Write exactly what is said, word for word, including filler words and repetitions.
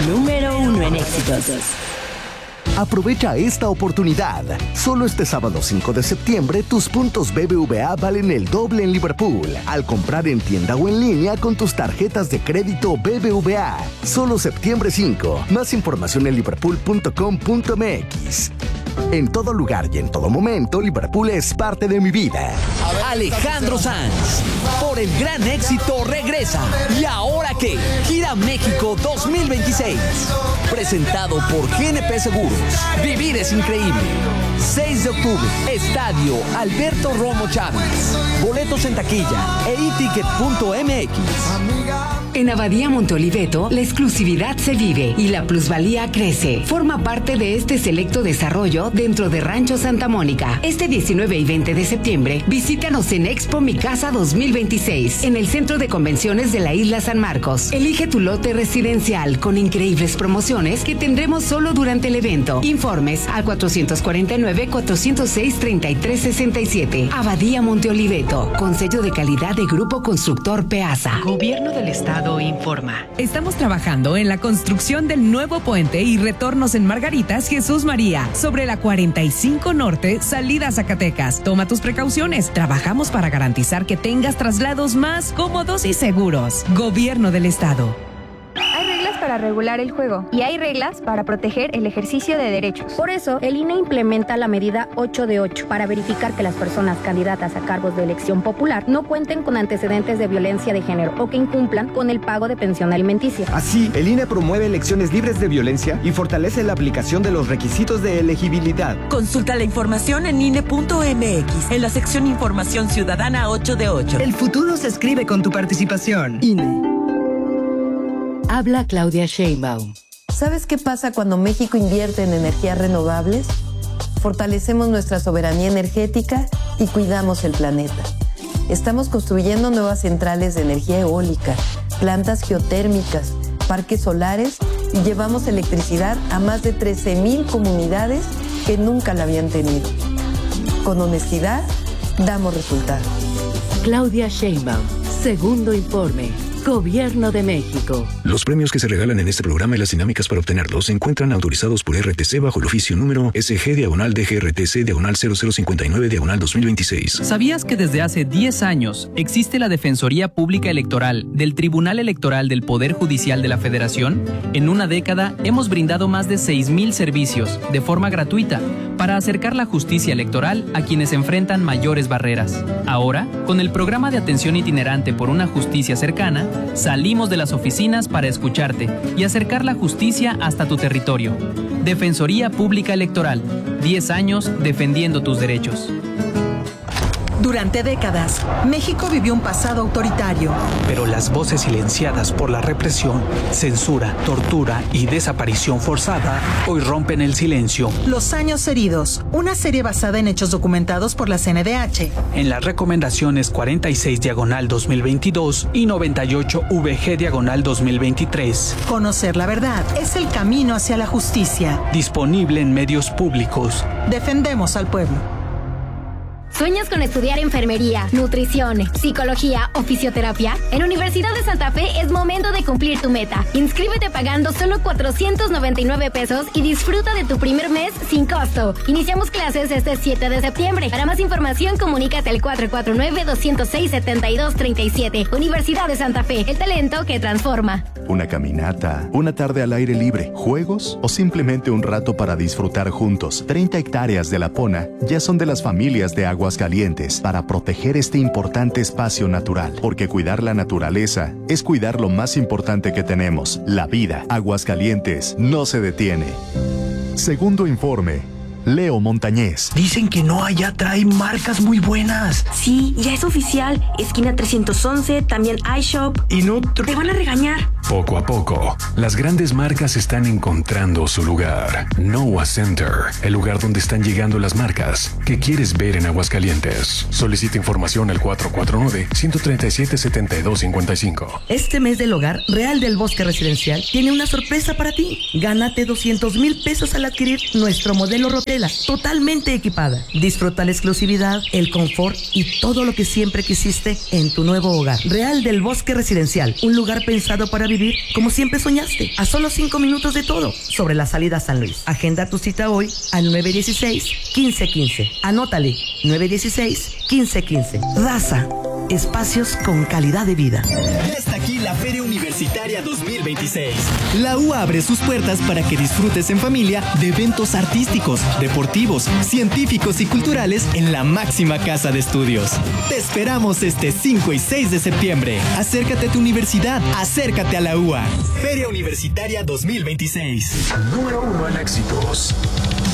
número uno en éxitos. Aprovecha esta oportunidad. Solo este sábado cinco de septiembre, tus puntos B B V A valen el doble en Liverpool al comprar en tienda o en línea con tus tarjetas de crédito B B V A. Solo septiembre cinco. Más información en liverpool punto com punto m x. En todo lugar y en todo momento, Liverpool es parte de mi vida. Alejandro Sanz, por el gran éxito, regresa. ¿Y ahora qué? Gira México dos mil veintiséis. Presentado por G N P Seguros. Vivir es increíble. seis de octubre, Estadio Alberto Romo Chávez. Boletos en taquilla e i ticket punto m x. En Abadía Monte Oliveto, la exclusividad se vive y la plusvalía crece. Forma parte de este selecto desarrollo dentro de Rancho Santa Mónica. Este diecinueve y veinte de septiembre, visítanos en Expo Mi Casa dos mil veintiséis, en el Centro de Convenciones de la Isla San Marcos. Elige tu lote residencial con increíbles promociones que tendremos solo durante el evento. Informes al cuatrocientos cuarenta y nueve, cuatrocientos seis, treinta y tres sesenta y siete. Abadía Monte Oliveto, con sello de calidad de Grupo Constructor Peasa. Gobierno del Estado informa. Estamos trabajando en la construcción del nuevo puente y retornos en Margaritas Jesús María, sobre la cuarenta y cinco Norte, salida a Zacatecas. Toma tus precauciones. Trabajamos para garantizar que tengas traslados más cómodos y seguros. Gobierno del Estado. Hay reglas para regular el juego y hay reglas para proteger el ejercicio de derechos. Por eso, el I N E implementa la medida ocho de ocho para verificar que las personas candidatas a cargos de elección popular no cuenten con antecedentes de violencia de género o que incumplan con el pago de pensión alimenticia. Así, el I N E promueve elecciones libres de violencia y fortalece la aplicación de los requisitos de elegibilidad. Consulta la información en I N E punto m x, en la sección Información Ciudadana ocho de ocho. El futuro se escribe con tu participación. I N E. Habla Claudia Sheinbaum. ¿Sabes qué pasa cuando México invierte en energías renovables? Fortalecemos nuestra soberanía energética y cuidamos el planeta. Estamos construyendo nuevas centrales de energía eólica, plantas geotérmicas, parques solares y llevamos electricidad a más de trece mil comunidades que nunca la habían tenido. Con honestidad, damos resultados. Claudia Sheinbaum, segundo informe. Gobierno de México. Los premios que se regalan en este programa y las dinámicas para obtenerlos se encuentran autorizados por R T C bajo el oficio número S G diagonal D G R T C diagonal cero cero cincuenta y nueve diagonal dos mil veintiséis. ¿Sabías que desde hace diez años existe la Defensoría Pública Electoral del Tribunal Electoral del Poder Judicial de la Federación? En una década hemos brindado más de seis mil servicios de forma gratuita para acercar la justicia electoral a quienes enfrentan mayores barreras. Ahora, con el programa de atención itinerante por una justicia cercana, salimos de las oficinas para escucharte y acercar la justicia hasta tu territorio. Defensoría Pública Electoral. diez años defendiendo tus derechos. Durante décadas, México vivió un pasado autoritario. Pero las voces silenciadas por la represión, censura, tortura y desaparición forzada hoy rompen el silencio. Los años heridos, una serie basada en hechos documentados por la C N D H. En las recomendaciones cuarenta y seis diagonal dos mil veintidós y noventa y ocho V G diagonal dos mil veintitrés. Conocer la verdad es el camino hacia la justicia. Disponible en medios públicos. Defendemos al pueblo. ¿Sueñas con estudiar enfermería, nutrición, psicología o fisioterapia? En Universidad de Santa Fe es momento de cumplir tu meta. Inscríbete pagando solo cuatrocientos noventa y nueve pesos y disfruta de tu primer mes sin costo. Iniciamos clases este siete de septiembre. Para más información, comunícate al cuatro cuatro nueve, dos cero seis, siete dos tres siete. Universidad de Santa Fe, el talento que transforma. Una caminata, una tarde al aire libre, juegos o simplemente un rato para disfrutar juntos. treinta hectáreas de La Pona ya son de las familias de Aguascalientes para proteger este importante espacio natural, porque cuidar la naturaleza es cuidar lo más importante que tenemos, la vida. Aguascalientes no se detiene. Segundo informe. Leo Montañez. Dicen que no allá trae marcas muy buenas. Sí, ya es oficial. Esquina trescientos once, también iShop. Y no... Te van a regañar. Poco a poco, las grandes marcas están encontrando su lugar. Noah Center, el lugar donde están llegando las marcas que quieres ver en Aguascalientes. Solicita información al cuatro cuatro nueve, uno tres siete, siete dos cinco cinco. Este mes del hogar, Real del Bosque Residencial tiene una sorpresa para ti. Gánate doscientos mil pesos al adquirir nuestro modelo Rotela, totalmente equipada. Disfruta la exclusividad, el confort y todo lo que siempre quisiste en tu nuevo hogar. Real del Bosque Residencial, un lugar pensado para vivir vivir como siempre soñaste, a solo cinco minutos de todo, sobre la salida a San Luis. Agenda tu cita hoy al nueve uno seis, uno cinco uno cinco. Anótale, nueve uno seis, uno cinco uno cinco. Raza, espacios con calidad de vida. Ya está aquí la Feria Universitaria dos mil veintiséis. La U A abre sus puertas para que disfrutes en familia de eventos artísticos, deportivos, científicos y culturales en la máxima casa de estudios. Te esperamos este cinco y seis de septiembre. Acércate a tu universidad, acércate a la U A. Feria Universitaria dos mil veintiséis. Número uno en éxitos.